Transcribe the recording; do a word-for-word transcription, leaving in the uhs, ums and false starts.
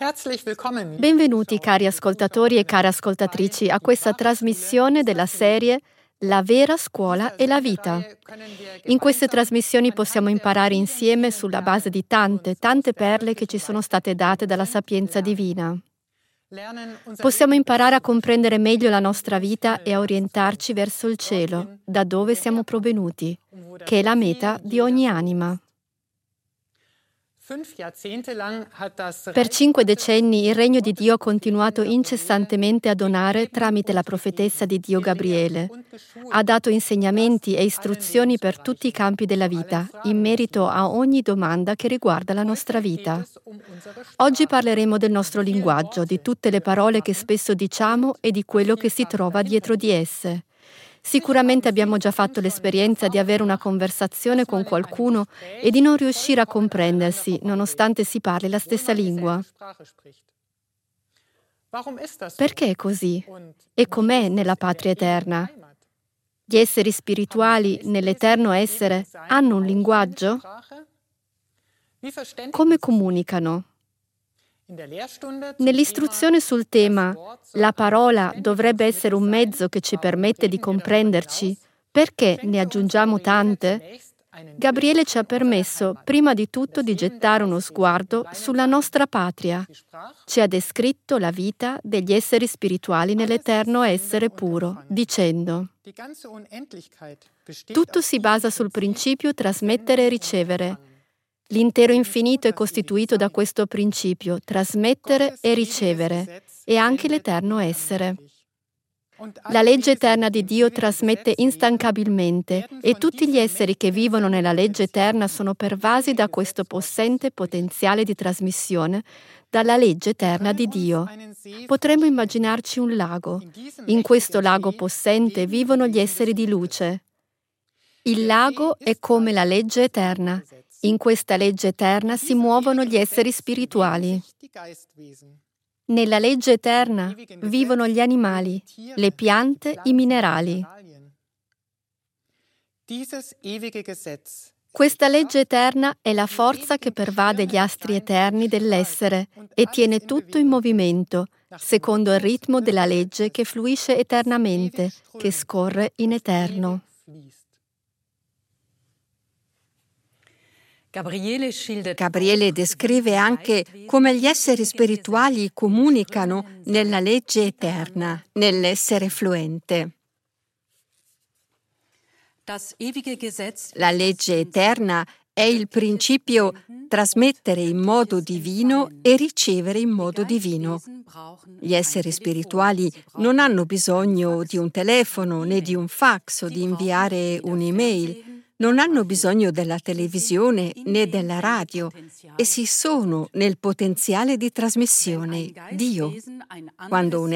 Herzlich willkommen. Benvenuti cari ascoltatori e care ascoltatrici a questa trasmissione della serie La vera scuola e la vita. In queste trasmissioni possiamo imparare insieme sulla base di tante, tante perle che ci sono state date dalla sapienza divina. Possiamo imparare a comprendere meglio la nostra vita e a orientarci verso il cielo, da dove siamo provenuti, che è la meta di ogni anima. Per cinque decenni il regno di Dio ha continuato incessantemente a donare tramite la profetessa di Dio Gabriele. Ha dato insegnamenti e istruzioni per tutti i campi della vita, in merito a ogni domanda che riguarda la nostra vita. Oggi parleremo del nostro linguaggio, di tutte le parole che spesso diciamo e di quello che si trova dietro di esse. Sicuramente abbiamo già fatto l'esperienza di avere una conversazione con qualcuno e di non riuscire a comprendersi, nonostante si parli la stessa lingua. Perché è così? E com'è nella patria eterna? Gli esseri spirituali nell'eterno essere hanno un linguaggio? Come comunicano? Nell'istruzione sul tema «La parola dovrebbe essere un mezzo che ci permette di comprenderci, perché ne aggiungiamo tante?», Gabriele ci ha permesso prima di tutto di gettare uno sguardo sulla nostra patria. Ci ha descritto la vita degli esseri spirituali nell'eterno essere puro, dicendo: «Tutto si basa sul principio trasmettere e ricevere. L'intero infinito è costituito da questo principio, trasmettere e ricevere, e anche l'eterno essere. La legge eterna di Dio trasmette instancabilmente, e tutti gli esseri che vivono nella legge eterna sono pervasi da questo possente potenziale di trasmissione dalla legge eterna di Dio. Potremmo immaginarci un lago. In questo lago possente vivono gli esseri di luce. Il lago è come la legge eterna. In questa legge eterna si muovono gli esseri spirituali. Nella legge eterna vivono gli animali, le piante, i minerali. Questa legge eterna è la forza che pervade gli astri eterni dell'essere e tiene tutto in movimento, secondo il ritmo della legge che fluisce eternamente, che scorre in eterno. Gabriele descrive anche come gli esseri spirituali comunicano nella legge eterna, nell'essere fluente. La legge eterna è il principio trasmettere in modo divino e ricevere in modo divino. Gli esseri spirituali non hanno bisogno di un telefono, né di un fax o di inviare un'email. Non hanno bisogno della televisione né della radio, essi sono nel potenziale di trasmissione, Dio. Quando un